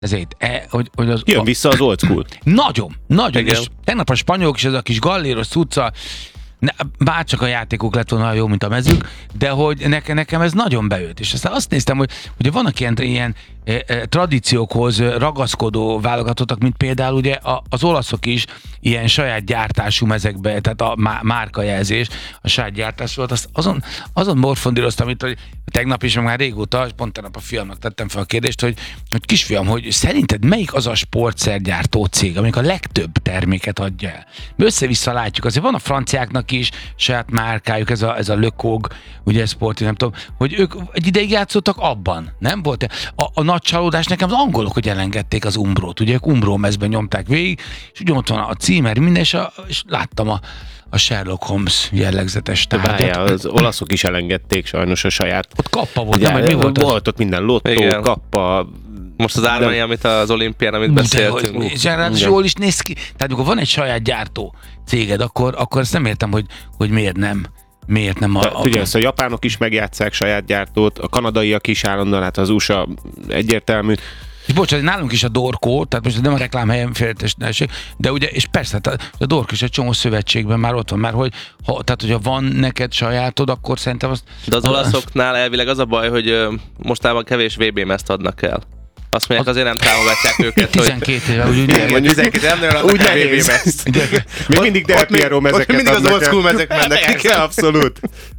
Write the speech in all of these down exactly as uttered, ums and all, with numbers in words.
Ezért, e, hogy, hogy az, Jön a, vissza az old school. Nagyon, nagyon. Igen. És tegnap a spanyolok is ez a kis galléros cucca, bárcsak a játékok lett volna jó, mint a mezők, de hogy nekem, nekem ez nagyon bejött. És aztán azt néztem, hogy, hogy vannak ilyen, ilyen e, e, tradíciókhoz ragaszkodó válogatottak, mint például ugye a, az olaszok is ilyen saját gyártású mezekbe, tehát a má, márkajelzés, a saját gyártás volt. Azt azon, azon morfondíroztam itt, hogy tegnap is, meg már régóta, pont tegnap a fiamnak tettem fel a kérdést, hogy, hogy kisfiam, hogy szerinted melyik az a sportszergyártó cég, amelyik a legtöbb terméket adja el? Mi össze-vissza látjuk, azért van a franciáknak is saját márkájuk, ez a, ez a Le Cog, ugye sporti, nem tudom, hogy ők egy ideig játszottak abban, nem volt? A, a nagy csalódás nekem az angolok, hogy elengedték az Umbrót, ugye ők Umbró mezben nyomták végig, és ugye ott van a címer, minden, és, a, és láttam a, a Sherlock Holmes jellegzetes tárgyat. Várjál, az olaszok is elengedték sajnos a saját. Ott kappa volt, Ugye, nem, mi volt? volt ott minden lottó, Igen. kappa. Most az Armani, De- amit az olimpián, amit beszéltünk. És ráadásul jól is néz ki. Tehát amikor van egy saját gyártó céged, akkor, akkor ezt nem értem, hogy, hogy miért nem. Miért nem a... a... Ugye ezt a japánok is megjátszák saját gyártót, a kanadaiak is állandóan, hát az u es á egyértelmű. És bocsánat, nálunk is a Dorko, tehát most nem a reklámhelyen félretesnesség, de ugye, és persze, tehát a Dorko is egy csomó szövetségben már ott van, mert hogy, ha, tehát hogyha van neked sajátod, akkor szerintem azt... De az olaszoknál elvileg az a baj, hogy ö, mostában kevés vé bé mezt adnak el. Azt mondják, azért nem támogatják őket, hogy... tizenkét éve, úgy Igen, mondjuk tizenkét, nem nagyon adnak úgy el vé bé nehéz. mezt. Még mindig Del Piero Ott mezeket még mindig az adnak old el. school mezek mennek. Persze, abszolút.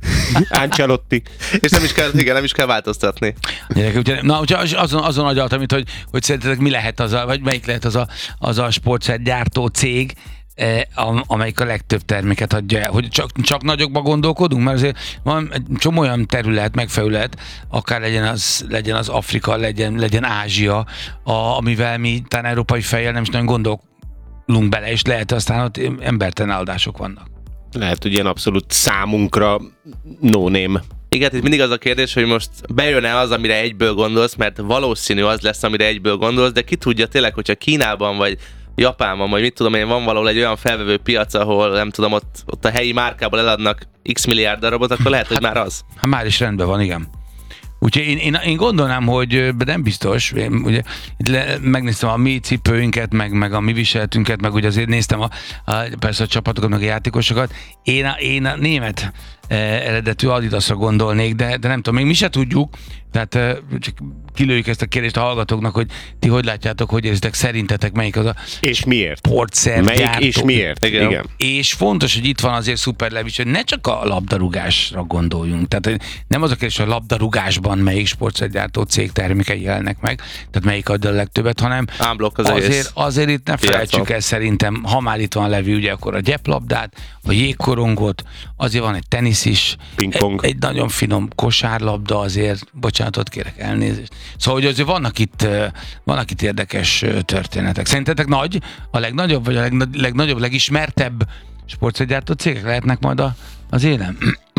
Ancelotti. És nem is kell, igen, nem is kell változtatni. Gyerekek, ugye, na, ugye azon, azon agyaltam, mint, hogy, hogy szerintetek mi lehet az a, vagy melyik lehet az a, az a sportszergyártó cég, eh, am- amelyik a legtöbb terméket adja el. Hogy csak, csak nagyokba gondolkodunk, mert azért van egy csomó olyan terület, megfelület, akár legyen az, legyen az Afrika, legyen, legyen Ázsia, a, amivel mi talán európai fejjel nem is nagyon gondolunk bele, és lehet aztán ott embertelen áldások vannak. Lehet, hogy ilyen abszolút számunkra no name. Igen, itt mindig az a kérdés, hogy most bejön-e az, amire egyből gondolsz, mert valószínű az lesz, amire egyből gondolsz, de ki tudja tényleg, hogyha Kínában vagy Japánban, vagy mit tudom én, van valahol egy olyan felvevő piac, ahol nem tudom, ott, ott a helyi márkából eladnak x milliárd darabot, akkor lehet, hogy már az. Hát már is rendben van, igen. Úgyhogy én, én, én gondolnám, hogy de nem biztos, én ugye itt le, megnéztem a mi cipőinket, meg, meg a mi viseletünket, meg ugye azért néztem a, a, persze a csapatokat, meg a játékosokat. Én a, én a német eh, eredetű Adidasra gondolnék, de, de nem tudom, még mi se tudjuk, tehát eh, csak kilőjük ezt a kérdést a hallgatóknak, hogy ti hogy látjátok, hogy érzitek, szerintetek melyik az a És miért? sportszergyártó. Melyik és miért? Igen. Igen. És fontos, hogy itt van azért Szuper Levics, hogy ne csak a labdarúgásra gondoljunk. Tehát hogy nem az a kérdés, hogy a labdarúgásban melyik sportszergyártó cég termékei jelennek meg, tehát melyik adja a legtöbbet, hanem Ámblokk az azért, egész. azért itt ne felejtsük piacon. el szerintem, ha már itt van Levi, ugye akkor a gyeplabdát, a jégkorongot, azért van egy tenisz is, Pingpong. egy, egy nagyon finom kosárlabda azért, bocsánatot kérek, elnézést. Szóval, hogy azért vannak itt, eh, vannak itt érdekes eh, történetek. Szerintetek nagy, a legnagyobb, vagy a legna- legnagyobb, legismertebb sportszergyártó cégek lehetnek majd a, az élem?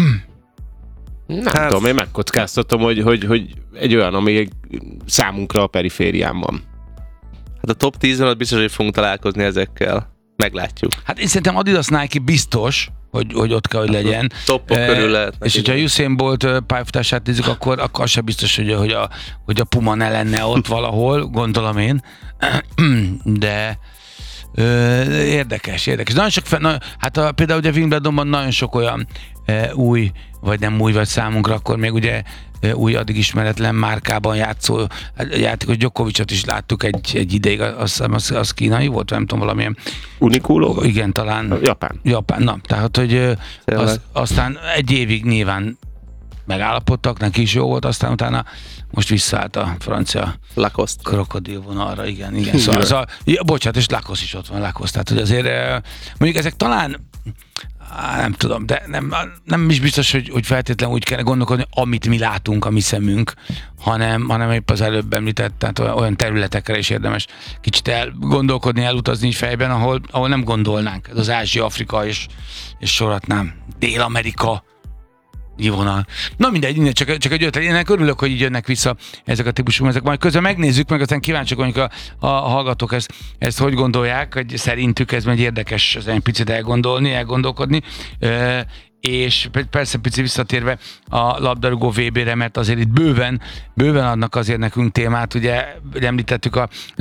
Nem Hát- tudom, én megkockáztatom, hogy, hogy, hogy egy olyan, ami számunkra a periférián van. Hát a top tízben ott biztos, hogy fogunk találkozni ezekkel. Meglátjuk. Hát én szerintem Adidas, Nike biztos, hogy, hogy ott kell, hogy legyen. Toppok Eh, körül lehet. És hogyha Usain Bolt eh, pályafutását nézzük, akkor, akkor az sem biztos, hogy, hogy, a, hogy a Puma ne lenne ott valahol, gondolom én. De ö, érdekes, érdekes. Nagyon sok, fe- na, hát a, például ugye Wimbledonban nagyon sok olyan e, új, vagy nem új, vagy számunkra, akkor még ugye e, új, addig ismeretlen márkában játszó játékos, Djokovicot is láttuk egy, egy ideig, azt hiszem az, az kínai volt, nem tudom, valamilyen. Uniqlo? vagy? Igen, talán. Japán. Japán, na, tehát, hogy ö, Tényleg. az, aztán egy évig nyilván megállapodtak, neki is jó volt, aztán utána most visszaállt a francia Lacoste. krokodilvonalra, igen, igen. Szóval, szóval ja, bocsánat, és Lacoste is ott van, Lacoste, tehát hogy azért eh, mondjuk ezek talán á, nem tudom, de nem, nem is biztos, hogy, hogy feltétlenül úgy kellene gondolkodni, amit mi látunk, a mi szemünk, hanem, hanem épp az előbb említett, tehát olyan, olyan területekre is érdemes kicsit elgondolkodni, elutazni így fejben, ahol, ahol nem gondolnánk. Ez az Ázsia, Afrika és, és sorolhatnám. Dél-Amerika, vonal. Na mindegy, mindegy, csak, csak egy ötlet. Én ennek örülök, hogy így jönnek vissza ezek a típusú ezek. Majd közben megnézzük, meg aztán kíváncsiak vagyunk a, a, a hallgatók ezt, ezt hogy gondolják, hogy szerintük ez egy érdekes, ez egy picit elgondolni, elgondolkodni. E, és persze pici visszatérve a labdarúgó vé bére, mert azért itt bőven, bőven adnak azért nekünk témát, ugye említettük a